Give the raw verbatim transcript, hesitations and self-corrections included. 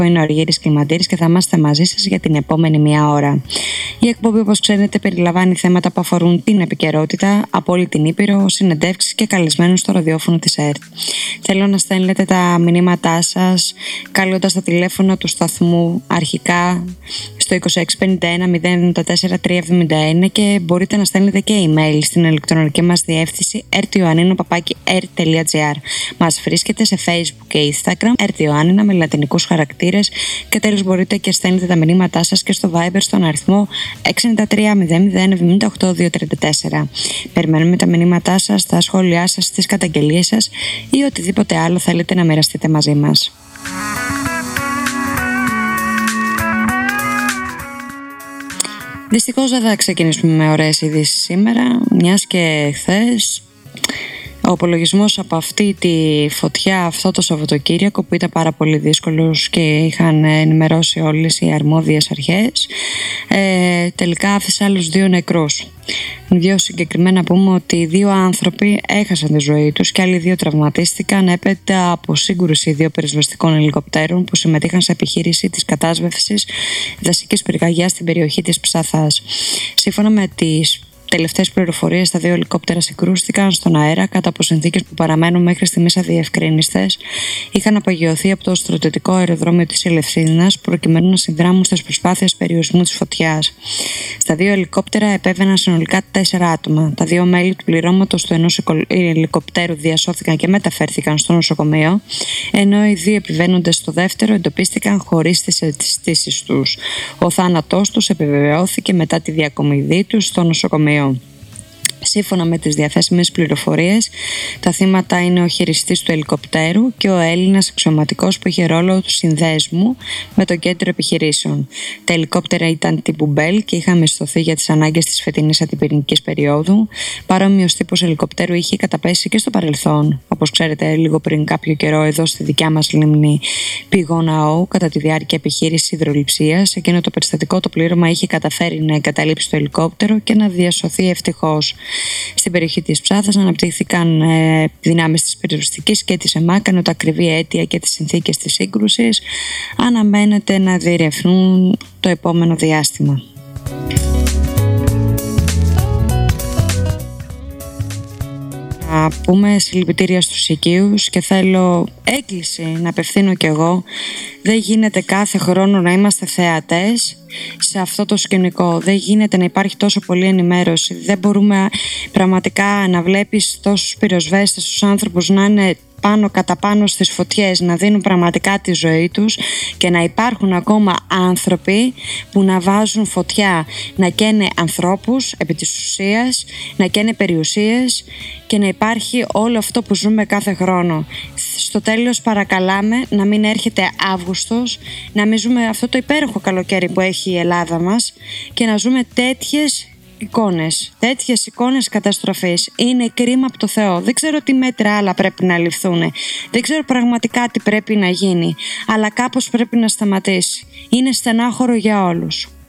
Είναι ο Αργύρης Κλιμαντήρης και θα είμαστε μαζί σας για την επόμενη μία ώρα. Η εκπομπή, όπως ξέρετε, περιλαμβάνει θέματα που αφορούν την επικαιρότητα από όλη την Ήπειρο, συνεντεύξεις και καλεσμένους στο ραδιόφωνο της ΕΡΤ. Θέλω να στέλνετε τα μηνύματά σας καλώντας τα τηλέφωνα του σταθμού αρχικά στο είκοσι έξι πενήντα ένα μηδέν εβδομήντα τέσσερα τριακόσια εβδομήντα ένα και μπορείτε να στέλνετε και email στην ηλεκτρονική μας διεύθυνση ερτιοαννίνο παπάκι ερ τελεία τζι άρ. Μας βρίσκεται σε Facebook και Instagram ερτιοαννίνα με λατινικούς χαρακτήρες και τέλος μπορείτε και στέλνετε τα μηνύματά σας και στο Viber στον αριθμό έξι εννιά τρία μηδέν μηδέν εβδομήντα οκτώ διακόσια τριάντα τέσσερα. Περιμένουμε τα μηνύματά σας, τα σχόλιά σας, τις καταγγελίες σας ή οτιδήποτε άλλο θέλετε να μοιραστείτε μαζί μας. Δυστυχώς δεν θα ξεκινήσουμε με ωραίες ειδήσεις σήμερα, μιας και χθες ο απολογισμός από αυτή τη φωτιά αυτό το Σαββατοκύριακο που ήταν πάρα πολύ δύσκολος και είχαν ενημερώσει όλες οι αρμόδιες αρχές, ε, τελικά άφησε άλλους δύο νεκρούς. Δύο συγκεκριμένα πούμε ότι δύο άνθρωποι έχασαν τη ζωή τους και άλλοι δύο τραυματίστηκαν έπειτα από σύγκρουση δύο πυροσβεστικών ελικοπτέρων που συμμετείχαν σε επιχείρηση της κατάσβεσης δασικής πυρκαγιάς στην περιοχή της Ψαθάς. Σύμφωνα με τις τελευταίες πληροφορίες, τα δύο ελικόπτερα συγκρούστηκαν στον αέρα κατά από συνθήκες που παραμένουν μέχρι στιγμής αδιευκρίνιστες. Είχαν απαγειωθεί από το στρατιωτικό αεροδρόμιο της Ελευθρίνας προκειμένου να συνδράμουν στις προσπάθειες περιορισμού της φωτιάς. Στα δύο ελικόπτερα επέβαιναν συνολικά τέσσερα άτομα. Τα δύο μέλη του πληρώματος του ενός ελικοπτέρου διασώθηκαν και μεταφέρθηκαν στο νοσοκομείο, ενώ οι δύο επιβαίνοντες στο δεύτερο εντοπίστηκαν χωρίς τις αισθήσεις τους. Ο θάνατός τους επιβεβαιώθηκε μετά τη διακομιδή τους στο νοσοκομείο. Σύμφωνα με τις διαθέσιμες πληροφορίες, τα θύματα είναι ο χειριστής του ελικοπτέρου και ο Έλληνας αξιωματικός που είχε ρόλο του συνδέσμου με το κέντρο επιχειρήσεων. Τα ελικόπτερα ήταν τύπου Bell και είχαν μισθωθεί για τις ανάγκες της φετινής αντιπυρηνικής περίοδου. Παρόμοιος τύπος ελικοπτέρου είχε καταπέσει και στο παρελθόν, όπως ξέρετε, λίγο πριν κάποιο καιρό εδώ στη δικιά μας λίμνη Πηγώνα Ω, κατά τη διάρκεια επιχείρησης υδρολειψίας. Εκείνο το περιστατικό το πλήρωμα είχε καταφέρει να εγκαταλείψει το ελικόπτερο και να διασωθεί ευτυχώς. Στην περιοχή της Ψάθας αναπτύχθηκαν ε, δυνάμεις της πυροσβεστικής και της ΕΜΑΚ, ενώ τα ακριβή αίτια και τις συνθήκες της σύγκρουσης αναμένεται να διερευνούν το επόμενο διάστημα. Να πούμε συλληπιτήρια στους οικείους και θέλω έκκληση να απευθύνω κι εγώ. Δεν γίνεται κάθε χρόνο να είμαστε θεατές σε αυτό το σκηνικό. Δεν γίνεται να υπάρχει τόσο πολλή ενημέρωση. Δεν μπορούμε πραγματικά να βλέπεις τόσους πυροσβέστες, τους άνθρωπους να είναι πάνω κατά πάνω στις φωτιές, να δίνουν πραγματικά τη ζωή τους και να υπάρχουν ακόμα άνθρωποι που να βάζουν φωτιά, να καίνε ανθρώπους επί της ουσίας, να καίνε περιουσίες και να υπάρχει όλο αυτό που ζούμε κάθε χρόνο. Στο τέλος παρακαλάμε να μην έρχεται Αύγουστος, να μην ζούμε αυτό το υπέροχο καλοκαίρι που έχει η Ελλάδα μας και να ζούμε τέτοιες εικόνες, τέτοιες εικόνες καταστροφής. Είναι κρίμα από το Θεό. Δεν ξέρω τι μέτρα άλλα πρέπει να ληφθούν. Δεν ξέρω πραγματικά τι πρέπει να γίνει. Αλλά κάπως πρέπει να σταματήσει. Είναι στενάχωρο για όλους.